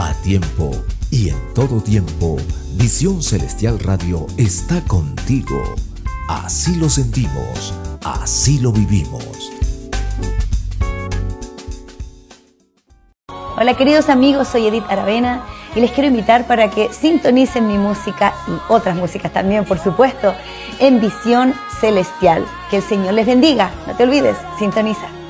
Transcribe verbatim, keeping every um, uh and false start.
A tiempo y en todo tiempo, Visión Celestial Radio está contigo. Así lo sentimos, así lo vivimos. Hola queridos amigos, soy Edith Aravena y les quiero invitar para que sintonicen mi música y otras músicas también, por supuesto, en Visión Celestial. Que el Señor les bendiga. No te olvides, sintoniza.